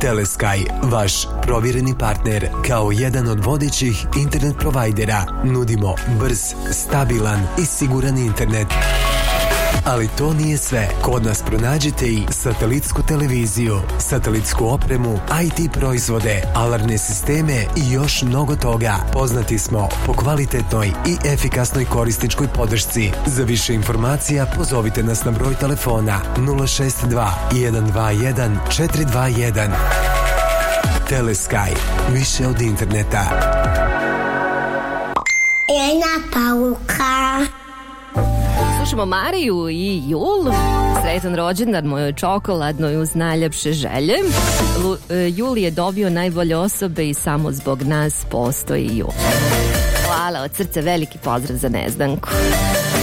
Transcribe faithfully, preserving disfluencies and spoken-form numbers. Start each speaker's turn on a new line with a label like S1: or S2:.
S1: Telesky, vaš provjereni partner. Kao jedan od vodećih internet provajdera nudimo brz, stabilan i siguran internet. Ali to nije sve. Kod nas pronađete i satelitsku televiziju, satelitsku opremu, I T proizvode, alarmne sisteme i još mnogo toga. Poznati smo po kvalitetnoj i efikasnoj korisničkoj podršci. Za više informacija pozovite nas na broj telefona nula šest dva, jedan dva jedan, četiri dva jedan. Telesky, više od interneta.
S2: Jedna pauka.
S3: Slušamo Mariju i Jul. Sretan rođendan mojoj čokoladnoj uz najljepše želje. Lu, e, Jul je dobio najbolje osobe i samo zbog nas postoji Jul. Hvala od srca, veliki pozdrav za Nezdanku.